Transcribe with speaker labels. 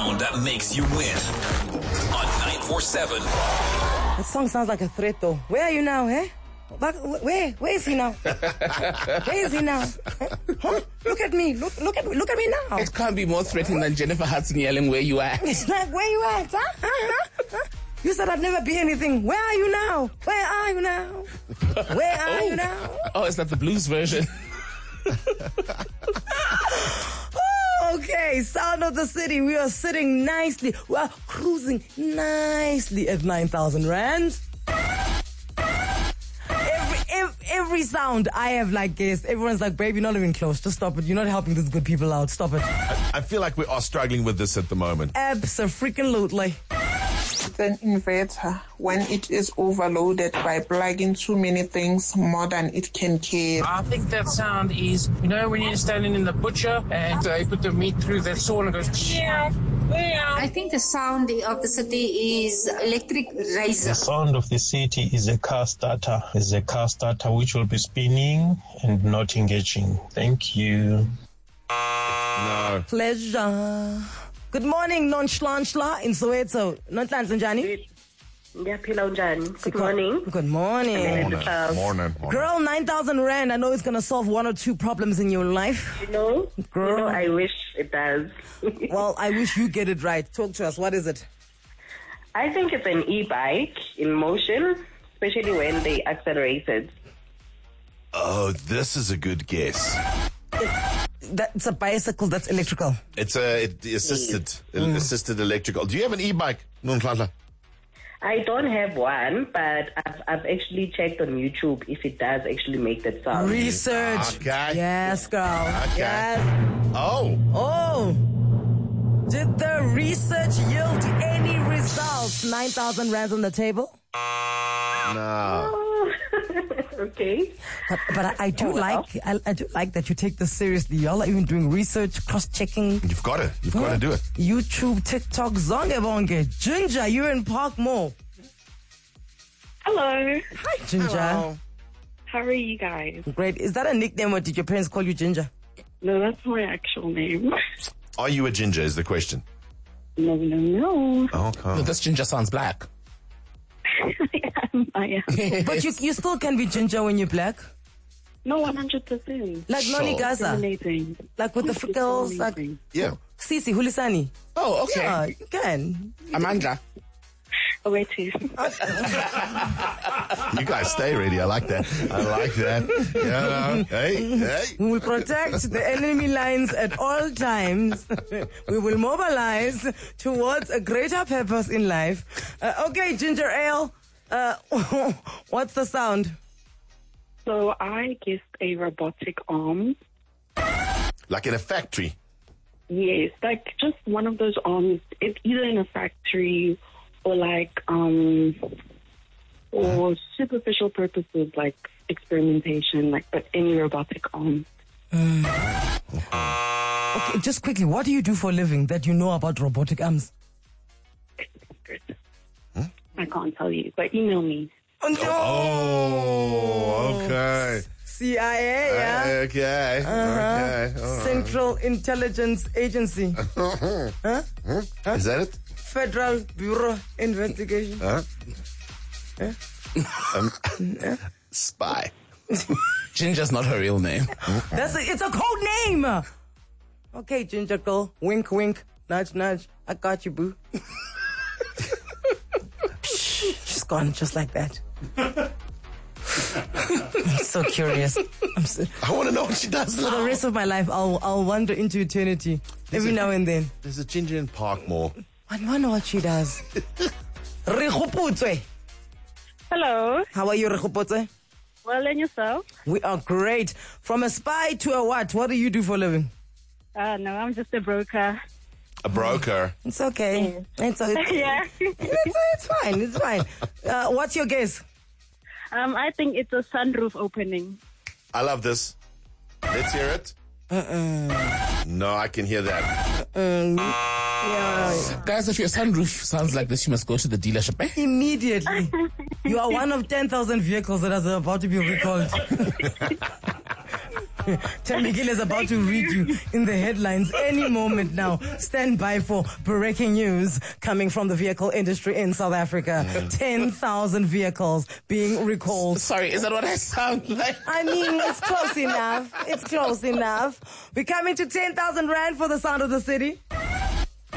Speaker 1: sound that makes you win. On 947.
Speaker 2: That song sounds like a threat, though. Where are you now, eh? Where is he now? Where is he now? Huh? Look at me. Look at me now.
Speaker 3: It can't be more threatening than Jennifer Hudson yelling, "Where you at?"
Speaker 2: It's like, where you at? Huh? You said I'd never be anything. Where are you now? Where are you now? Where are you now?
Speaker 3: Oh, is that the blues version?
Speaker 2: Okay, sound of the city. We are sitting nicely. We are cruising nicely at 9,000 rand. Every sound I have guessed. Everyone's like, babe, you're not even close. Just stop it. You're not helping these good people out. Stop it.
Speaker 4: I feel like we are struggling with this at the moment.
Speaker 2: Abso-freaking-lutely.
Speaker 5: It's an inverter when it is overloaded by plugging too many things more than it can carry.
Speaker 6: I think that sound is, when you're standing in the butcher and they put the meat through that saw and it goes, meow, meow.
Speaker 7: I think the sound of the city is electric razor.
Speaker 8: The sound of the city is a car starter. Is a car starter which will be spinning and not engaging. Thank you.
Speaker 4: No.
Speaker 2: Pleasure. Good morning, Nonchlanchla in Soweto. Nonchlanchla njani?
Speaker 9: Good morning.
Speaker 2: Good morning.
Speaker 4: Morning.
Speaker 2: Girl, 9,000 rand. I know it's going to solve one or two problems in your life.
Speaker 9: Girl. I wish it does.
Speaker 2: Well, I wish you get it right. Talk to us. What is it?
Speaker 9: I think it's an e-bike in motion, especially when they accelerated.
Speaker 4: Oh, this is a good guess.
Speaker 2: It's a bicycle that's electrical.
Speaker 4: It's assisted electrical. Do you have an e-bike, Nonhlanhla?
Speaker 9: I don't have one, but I've actually checked on YouTube if it does actually make that sound.
Speaker 2: Research.
Speaker 4: Okay.
Speaker 2: Yes, girl.
Speaker 4: Okay.
Speaker 2: Yes.
Speaker 4: Oh.
Speaker 2: Did the research yield any results? 9,000 rands on the table?
Speaker 4: No.
Speaker 9: Okay.
Speaker 2: But I do like that you take this seriously. Y'all are even doing research, cross-checking.
Speaker 4: You've got to do it.
Speaker 2: YouTube, TikTok, zonke bonke. Ginger, you're in Parkmore.
Speaker 10: Hello.
Speaker 2: Hi, Ginger.
Speaker 10: Hello. How are you guys?
Speaker 2: Great. Is that a nickname or did your parents call you Ginger?
Speaker 10: No, that's my actual name.
Speaker 4: Are you a ginger is the question.
Speaker 10: No.
Speaker 4: Okay.
Speaker 3: No, this ginger sounds black.
Speaker 10: I am.
Speaker 2: But you still can be ginger when you're black.
Speaker 10: No, 100%.
Speaker 2: Like Noni Gaza. Like with the freckles.
Speaker 4: Yeah.
Speaker 2: Sisi, Hulisani.
Speaker 3: Oh, okay.
Speaker 2: Yeah, you can.
Speaker 3: Amanda.
Speaker 10: Oh, wait, too.
Speaker 4: You guys stay ready. I like that. Yeah. Hey.
Speaker 2: We will protect the enemy lines at all times. We will mobilize towards a greater purpose in life. Okay, Ginger Ale. What's the sound?
Speaker 10: So I guessed a robotic arm.
Speaker 4: Like in a factory?
Speaker 10: Yes, like just one of those arms. It's either in a factory or or superficial purposes like experimentation, but any robotic arm.
Speaker 2: Okay, just quickly, what do you do for a living that you know about robotic arms?
Speaker 10: I can't tell you, but email me.
Speaker 2: Oh, no.
Speaker 4: Oh, okay.
Speaker 2: CIA, yeah?
Speaker 4: Okay. Okay.
Speaker 2: Central Intelligence Agency.
Speaker 4: Is that it?
Speaker 2: Federal Bureau Investigation.
Speaker 4: Spy.
Speaker 3: Ginger's not her real name.
Speaker 2: It's a code name. Okay, Ginger girl. Wink, wink. Nudge, nudge. I got you, boo. She's gone just like that. I'm so curious.
Speaker 4: I want to know what she does now.
Speaker 2: For the rest of my life, I'll wander into eternity every now and then.
Speaker 4: There's a ginger in Parkmore.
Speaker 2: I wonder what she does. Rekhuputswe.
Speaker 10: Hello.
Speaker 2: How are you, Rekhuputswe?
Speaker 10: Well, and yourself?
Speaker 2: We are great. From a spy to a what? What do you do for a living?
Speaker 10: No, I'm just a broker.
Speaker 4: A broker?
Speaker 2: It's okay.
Speaker 10: Yeah.
Speaker 2: It's okay.
Speaker 10: Yeah.
Speaker 2: It's fine. It's fine. What's your guess?
Speaker 10: I think it's a sunroof opening.
Speaker 4: I love this. Let's hear it. No, I can hear that.
Speaker 2: Yeah.
Speaker 3: Guys, if your sunroof sounds like this, you must go to the dealership.
Speaker 2: Immediately. You are one of 10,000 vehicles that are about to be recalled. Thembekile is about to read you in the headlines any moment now. Stand by for breaking news coming from the vehicle industry in South Africa. 10,000 vehicles being recalled.
Speaker 3: Sorry, is that what I sound like?
Speaker 2: I mean, it's close enough. It's close enough. We're coming to 10,000 rand for the sound of the city.